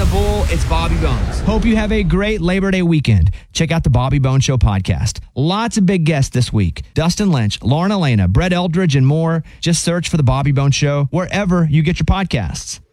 Bull. It's Bobby Bones. Hope you have a great Labor Day weekend. Check out the Bobby Bones Show podcast. Lots of big guests this week. Dustin Lynch, Lauren Elena, Brett Eldridge, and more. Just search for the Bobby Bones Show wherever you get your podcasts.